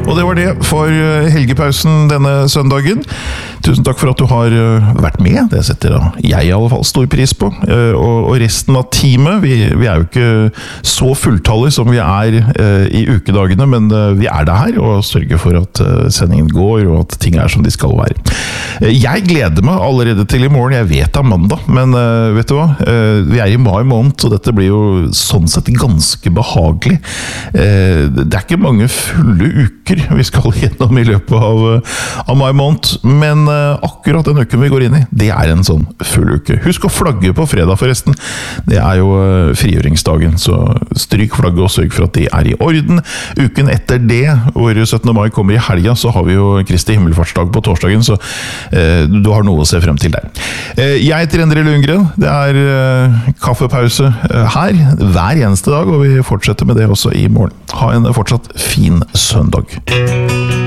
Og det var det for helgepausen denne søndagen. Tusen takk for at du har vært med. Det setter jeg i alle fall stor pris på. Og resten av teamet, vi er jo ikke så fulltallige som vi er i ukedagene, men vi er det her og sørger for at sendingen går og at ting er som de skal være. Jeg gleder meg allerede til i morgen. Jeg vet det er mandag, men vet du hva? Vi er i mai måned, og dette blir jo sånn sett ganske behagelig. Det er ikke mange fulle uker vi skal gjennom i løpet av mai måned, men akkurat den uken vi går inn i, det er en sånn full uke. Husk å flagge på fredag forresten. Det er jo frigjøringsdagen, så stryk flagget og sørg for at de er i orden. Uken etter det, hvor 17. mai kommer i helga, så har vi jo Kristi himmelfartsdag på torsdagen, så du har noe å se frem til der. Jeg heter Endre Lundgren. Det er kaffepause her hver eneste dag, og vi fortsetter med det også i morgen. Ha en fortsatt fin søndag.